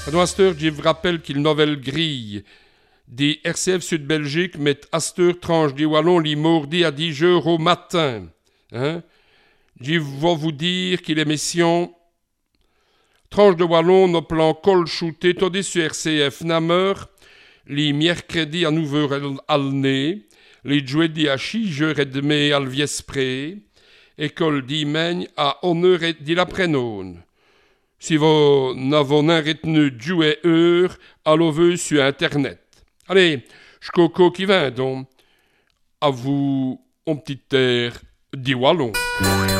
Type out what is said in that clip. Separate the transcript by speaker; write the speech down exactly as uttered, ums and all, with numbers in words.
Speaker 1: À Asteur, je vous rappelle qu'il nouvelle grille des R C F Sud-Belgique met Asteur tranche des Wallons li mordi à dix heures au matin. Hein? Je vais vous dire qu'il émission tranche de Wallon no plan col shooté todis sur R C F Namer li mercredi à neuf heures al nez, li jeudi à six heures trente al viespre, école d'Imegne à une heure de l'après-midi. Si vous n'avez retenu jouer heure, allez sur Internet. Allez, je coco qui vint donc. À vous, un petit air d'Iwallon.